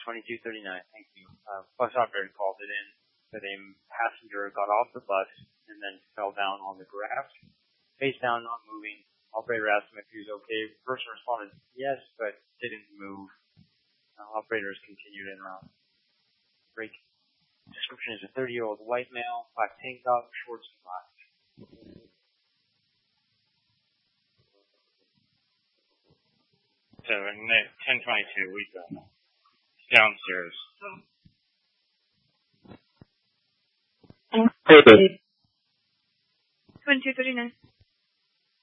2239, thank you. Bus operator called it in that a passenger got off the bus and then fell down on the grass, face down, not moving. Operator asked him if he was okay. Person responded, yes, but didn't move. Operators continued en route. Break. Description is a 30-year-old white male, black tank top, shorts and glasses. So, 1022, we go. Downstairs. 2239.